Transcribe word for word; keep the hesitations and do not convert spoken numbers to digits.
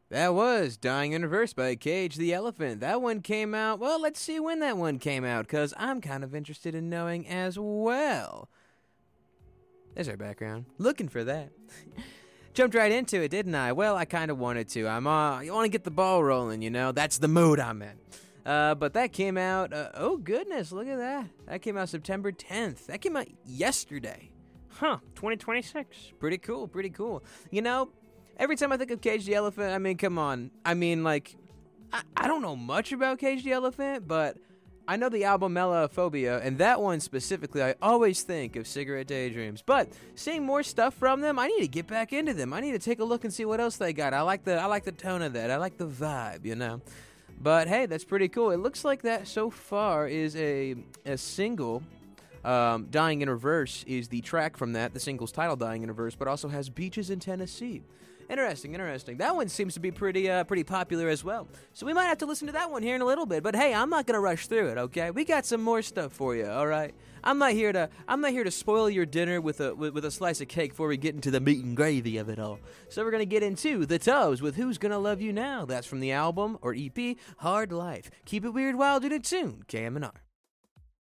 That was Dying in Reverse by Cage the Elephant. That one came out, well, let's see when that one came out, because I'm kind of interested in knowing as well. There's our background. Looking for that. Jumped right into it, didn't I? Well, I kind of wanted to. I'm uh, you want to get the ball rolling, you know? That's the mood I'm in. Uh, but that came out, uh, oh goodness, look at that. That came out September tenth. That came out yesterday. Huh, twenty twenty-six. Pretty cool, pretty cool. You know, every time I think of Cage the Elephant, I mean, come on. I mean, like, I, I don't know much about Cage the Elephant, but I know the album Melophobia, and that one specifically, I always think of Cigarette Daydreams. But seeing more stuff from them, I need to get back into them. I need to take a look and see what else they got. I like the I like the tone of that. I like the vibe, you know. But hey, that's pretty cool. It looks like that so far is a a single. Um, Dying in Reverse is the track from that. The single's titled Dying in Reverse, but also has Beaches in Tennessee. Interesting, interesting. That one seems to be pretty uh, pretty popular as well. So we might have to listen to that one here in a little bit. But hey, I'm not gonna rush through it, okay? We got some more stuff for you, all right? I'm not here to I'm not here to spoil your dinner with a with, with a slice of cake before we get into the meat and gravy of it all. So we're gonna get into The Tubbs with Who's Gonna Love You Now. That's from the album or E P Hard Life. Keep it weird, wild, and in tune. K M N R.